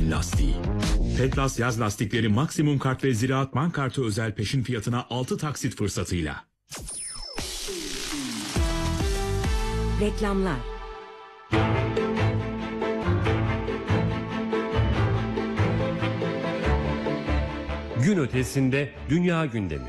Mevsim lastiği. Pelplas yaz lastikleri maksimum kart ve Ziraat Bank kartı özel peşin fiyatına 6 taksit fırsatıyla. Reklamlar. Gün ötesinde dünya gündemi.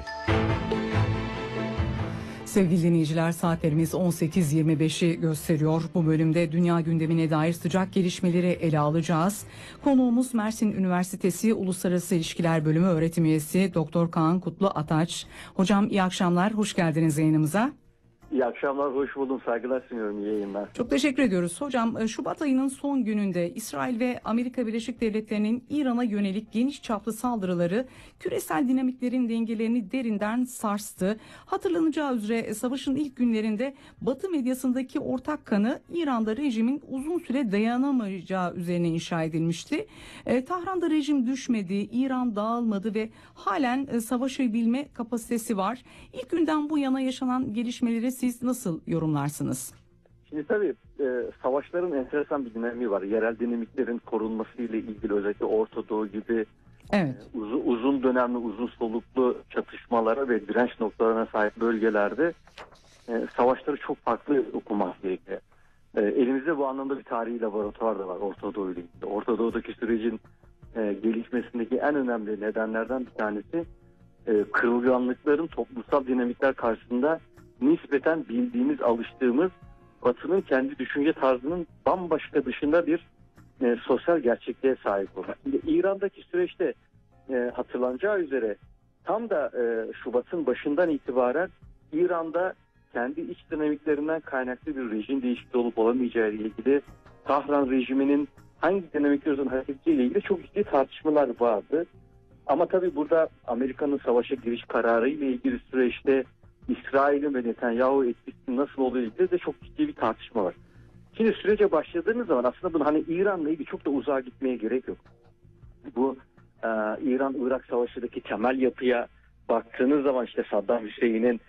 Sevgili dinleyiciler, saatlerimiz 18.25'i gösteriyor. Bu bölümde dünya gündemine dair sıcak gelişmeleri ele alacağız. Konuğumuz Mersin Üniversitesi Uluslararası İlişkiler Bölümü öğretim üyesi Doktor Kaan Kutlu Ataç. Hocam iyi akşamlar, hoş geldiniz yayınımıza. İyi akşamlar, hoş buldum. Saygılar sunuyorum, iyi yayınlar. Çok teşekkür ediyoruz. Hocam, Şubat ayının son gününde İsrail ve Amerika Birleşik Devletleri'nin İran'a yönelik geniş çaplı saldırıları küresel dinamiklerin dengelerini derinden sarstı. Hatırlanacağı üzere savaşın ilk günlerinde Batı medyasındaki ortak kanı İran'da rejimin uzun süre dayanamayacağı üzerine inşa edilmişti. Tahran'da rejim düşmedi, İran dağılmadı ve halen savaşabilme kapasitesi var. İlk günden bu yana yaşanan gelişmeleri siz nasıl yorumlarsınız? Şimdi tabii savaşların enteresan bir dinamiği var. Yerel dinamiklerin korunmasıyla ilgili özellikle Orta Doğu gibi uzun dönemli, uzun soluklu çatışmalara ve direnç noktalarına sahip bölgelerde savaşları çok farklı okumak gerekiyor. Elimizde bu anlamda bir tarihi laboratuvar da var Orta Doğu ile ilgili. Orta Doğu'daki sürecin gelişmesindeki en önemli nedenlerden bir tanesi kırılganlıkların toplumsal dinamikler karşısında nispeten bildiğimiz, alıştığımız Batı'nın kendi düşünce tarzının bambaşka dışında bir sosyal gerçekliğe sahip olmak. Şimdi İran'daki süreçte hatırlanacağı üzere tam da Şubat'ın başından itibaren İran'da kendi iç dinamiklerinden kaynaklı bir rejim değişikliği olup olamayacağı ile ilgili Tahran rejiminin hangi dinamiklerden hareket edeceği ile ilgili çok ciddi tartışmalar vardı. Ama tabii burada Amerika'nın savaşa giriş kararı ile ilgili süreçte İsrail'in ve Netanyahu etkisinin nasıl olduğu ilgili de çok ciddi bir tartışma var. Şimdi sürece başladığınız zaman aslında bunu hani İran'la ilgili çok da uzağa gitmeye gerek yok. Bu İran-Irak savaşındaki temel yapıya baktığınız zaman işte Saddam Hüseyin'in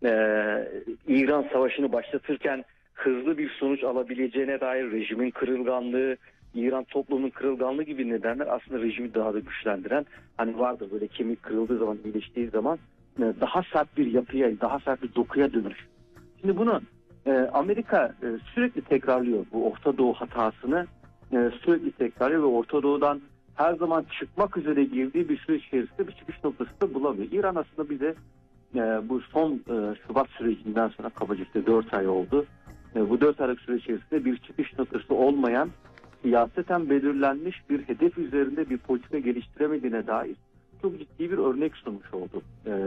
İran savaşını başlatırken hızlı bir sonuç alabileceğine dair rejimin kırılganlığı, İran toplumunun kırılganlığı gibi nedenler aslında rejimi daha da güçlendiren, hani vardır böyle kemik kırıldığı zaman, iyileştiği zaman daha sert bir yapıya, daha sert bir dokuya dönüş. Şimdi bunu Amerika sürekli tekrarlıyor, bu Orta Doğu hatasını sürekli tekrarlıyor ve Orta Doğu'dan her zaman çıkmak üzere girdiği bir süreç içerisinde bir çıkış noktası da bulamıyor. İran aslında bize bu son Şubat sürecinden sonra kabaca işte 4 ay oldu. Bu 4 aylık süreç içerisinde bir çıkış noktası olmayan, siyaseten belirlenmiş bir hedef üzerinde bir politika geliştiremediğine dair çok ciddi bir örnek sunmuş oldu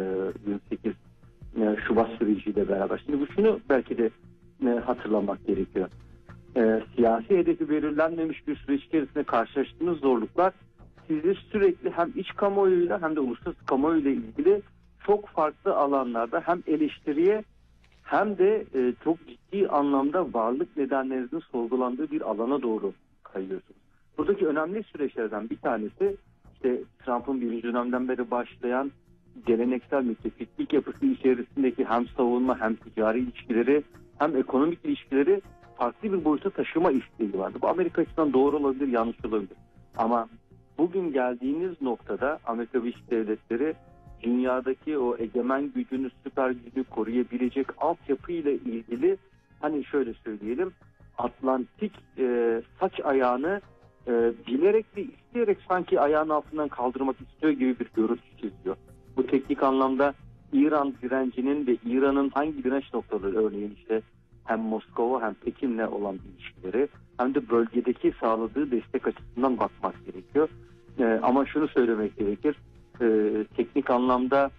28 Şubat süreciyle beraber. Şimdi şunu belki de hatırlamak gerekiyor. Siyasi hedefi belirlenmemiş bir süreç içerisinde karşılaştığınız zorluklar sizi sürekli hem iç kamuoyuyla hem de uluslararası kamuoyuyla ilgili çok farklı alanlarda hem eleştiriye hem de çok ciddi anlamda varlık nedenlerinizin sorgulandığı bir alana doğru kayıyorsunuz. Buradaki önemli süreçlerden bir tanesi işte Trump'ın birinci dönemden beri başlayan geleneksel müttefiklik yapısı içerisindeki hem savunma hem ticari ilişkileri hem ekonomik ilişkileri farklı bir boyuta taşıma isteği vardı. Bu Amerika açısından doğru olabilir, yanlış olabilir. Ama bugün geldiğiniz noktada Amerika Birleşik Devletleri dünyadaki o egemen gücünü, süper gücünü koruyabilecek altyapı ile ilgili hani şöyle söyleyelim, Atlantik saç ayağını bilerek ve isteyerek sanki ayağın altından kaldırmak istiyor gibi bir görüntü çiziyor. Bu teknik anlamda İran direncinin ve İran'ın hangi direnç noktaları, örneğin işte hem Moskova hem Pekin'le olan ilişkileri hem de bölgedeki sağladığı destek açısından bakmak gerekiyor. Ama şunu söylemek gerekir, teknik anlamda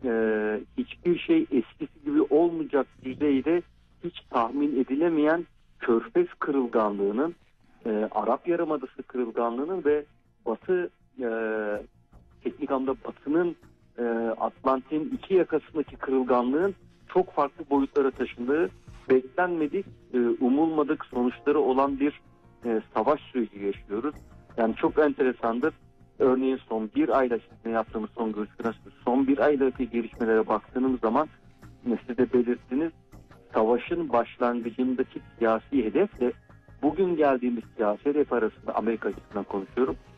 hiçbir şey eskisi gibi olmayacak düzeyde hiç tahmin edilemeyen Körfez kırılganlığının, Arap Yarımadası kırılganlığının ve Batı teknik anlamda Batı'nın Atlantik'in iki yakasındaki kırılganlığın çok farklı boyutlara taşındığı, beklenmedik, umulmadık sonuçları olan bir savaş süreci yaşıyoruz. Yani çok enteresandır. Örneğin son bir ayda sizinle yaptığımız son görüşmeler, son bir aydaki gelişmelere baktığımız zaman siz de belirttiniz, savaşın başlangıcındaki siyasi hedefle bugün geldiğimiz siyasi hedef arasında, Amerika açısından konuşuyorum,